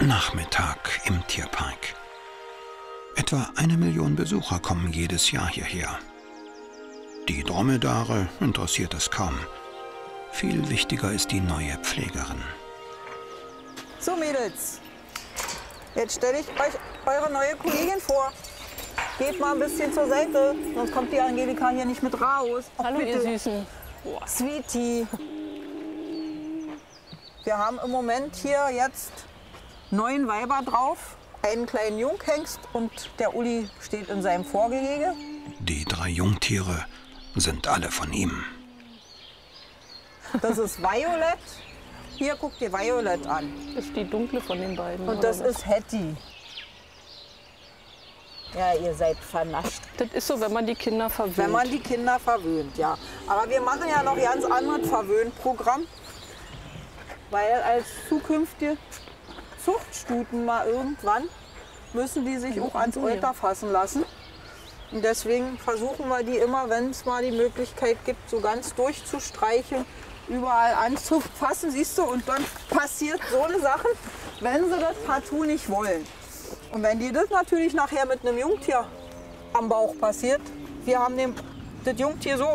Nachmittag im Tierpark. Etwa 1 Million Besucher kommen jedes Jahr hierher. Die Dromedare interessiert es kaum. Viel wichtiger ist die neue Pflegerin. So Mädels, jetzt stelle ich euch eure neue Kollegin vor. Geht mal ein bisschen zur Seite, sonst kommt die Angelika hier nicht mit raus. Hallo ihr Süßen. Sweetie. Wir haben im Moment hier jetzt 9 Weiber drauf, einen kleinen Junghengst und der Uli steht in seinem Vorgehege. Die 3 Jungtiere sind alle von ihm. Das ist Violet. Hier, guck dir Violet an. Das ist die dunkle von den beiden. Und das ist Hattie. Ja, ihr seid vernascht. Das ist so, wenn man die Kinder verwöhnt. Wenn man die Kinder verwöhnt, ja. Aber wir machen ja noch ganz anderes Verwöhnprogramm. Weil als zukünftige Zuchtstuten mal irgendwann müssen die sich auch ans Euter fassen lassen. Und deswegen versuchen wir die immer, wenn es mal die Möglichkeit gibt, so ganz durchzustreicheln, überall anzufassen, siehst du, und dann passiert so eine Sache, wenn sie das partout nicht wollen. Und wenn dir das natürlich nachher mit einem Jungtier am Bauch passiert, wir haben das Jungtier so